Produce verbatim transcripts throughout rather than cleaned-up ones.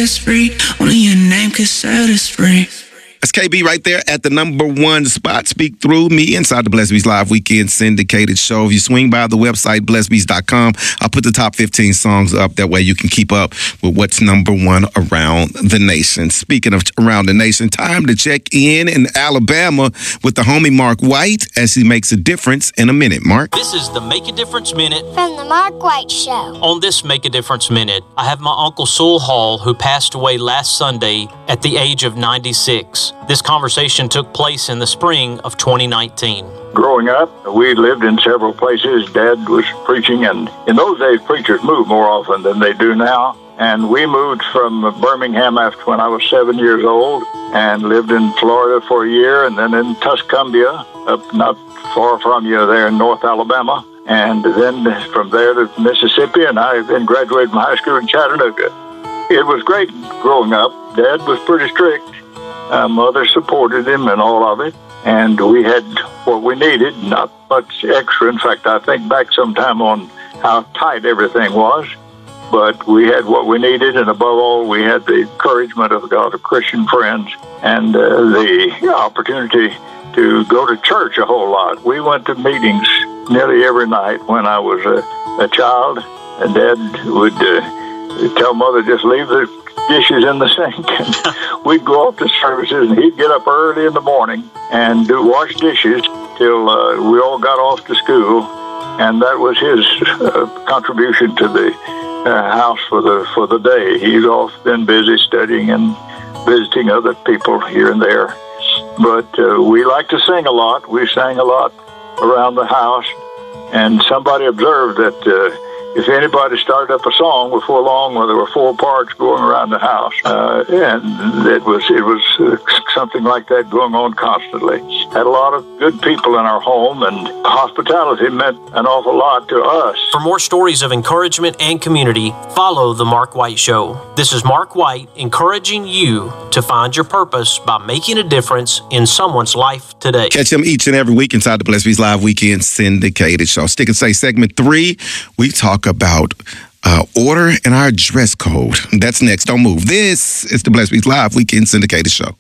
us free. Only your name can set us free. That's K B right there at the number one spot. Speak through me inside the Blessed Beats Live Weekend syndicated show. If you swing by the website, blessed beats dot com, I'll put the top fifteen songs up. That way you can keep up with what's number one around the nation. Speaking of around the nation, time to check in in Alabama with the homie Mark White as he makes a difference in a minute. Mark? This is the Make a Difference Minute from the Mark White Show. On this Make a Difference Minute, I have my Uncle Sewell Hall, who passed away last Sunday at the age of ninety-six. This conversation took place in the spring of twenty nineteen. Growing up, we lived in several places. Dad was preaching, and in those days, preachers moved more often than they do now. And we moved from Birmingham after when I was seven years old and lived in Florida for a year, and then in Tuscumbia, up not far from you there in North Alabama. And then from there to Mississippi, and I then graduated from high school in Chattanooga. It was great growing up. Dad was pretty strict. Uh, mother supported him in all of it, and we had what we needed, not much extra. In fact, I think back sometime on how tight everything was, but we had what we needed, and above all, we had the encouragement of God, of Christian friends, and uh, the opportunity to go to church a whole lot. We went to meetings nearly every night when I was a, a child, and Dad would uh, tell Mother, just leave the dishes in the sink. And we'd go off to services, and he'd get up early in the morning and do wash dishes till uh, we all got off to school, and that was his uh, contribution to the uh, house for the for the day. He's off then busy studying and visiting other people here and there. But uh, we like to sing a lot. We sang a lot around the house, and somebody observed that uh, if anybody started up a song before long, where there were four parts going around the house, uh, and it was it was uh, something like that going on constantly. Had a lot of good people in our home, and hospitality meant an awful lot to us. For more stories of encouragement and community, follow The Mark White Show. This is Mark White encouraging you to find your purpose by making a difference in someone's life today. Catch him each and every week inside the Blessed Beats Live Weekend syndicated show. Stick and Say segment three, we talk about uh, order and our dress code. That's next. Don't move. This is the Blessed Beats Live Weekend syndicated show.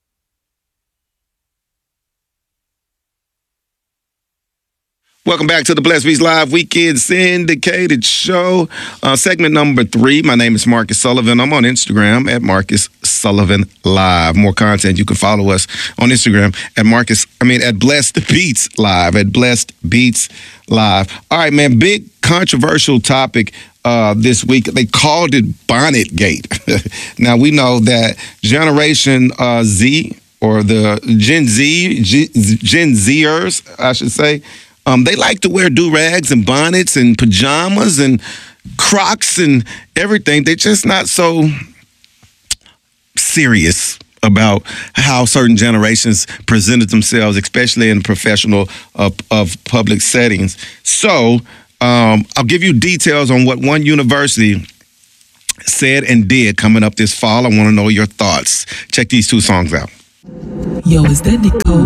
Welcome back to the Blessed Beats Live Weekend syndicated show. Uh, segment number three. My name is Marcus Sullivan. I'm on Instagram at Marcus Sullivan Live. More content, you can follow us on Instagram at Marcus, I mean, at Blessed Beats Live, at Blessed Beats Live. All right, man, big controversial topic uh, this week. They called it Bonnet Gate. Now, we know that Generation uh, Z, or the Gen Z, G, Gen Zers, I should say, Um, they like to wear do-rags and bonnets and pajamas and Crocs and everything. They're just not so serious about how certain generations presented themselves, especially in professional uh, of public settings. So um, I'll give you details on what one university said and did coming up this fall. I want to know your thoughts. Check these two songs out. Yo, is that Nicole?